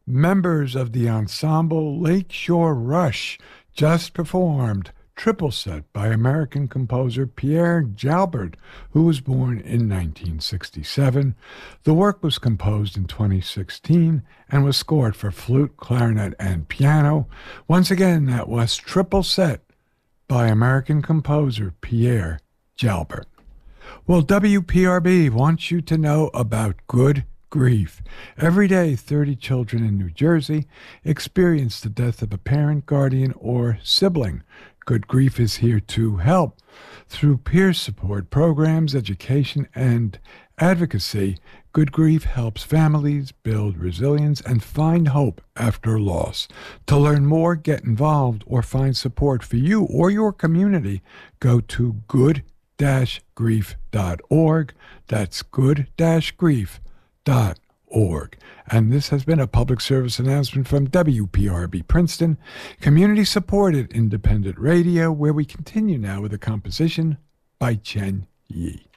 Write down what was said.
Members of the ensemble Lakeshore Rush just performed Triple Set by American composer Pierre Jalbert, who was born in 1967. The work was composed in 2016 and was scored for flute, clarinet, and piano. Once again, that was Triple Set by American composer Pierre Jalbert. Well, WPRB wants you to know about Good Grief. Every day, 30 children in New Jersey experience the death of a parent, guardian, or sibling. Good Grief is here to help. Through peer support programs, education, and advocacy, Good Grief helps families build resilience and find hope after loss. To learn more, get involved, or find support for you or your community, go to good-grief.org. That's good-grief.org. And this has been a public service announcement from WPRB Princeton, community-supported independent radio, where we continue now with a composition by Chen Yi.